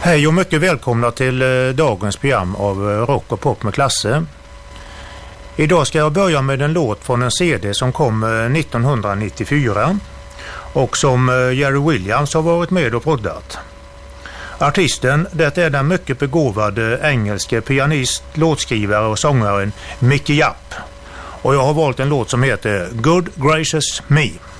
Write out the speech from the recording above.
Hej och mycket välkomna till dagens program av Rock och Pop med Klasse. Idag ska jag börja med en låt från en CD som kom 1994 och som Jerry Williams har varit med och proddat. Artisten, det är den mycket begåvade engelske pianist, låtskrivare och sångaren Mickey Japp. Och jag har valt en låt som heter Good Gracious Me.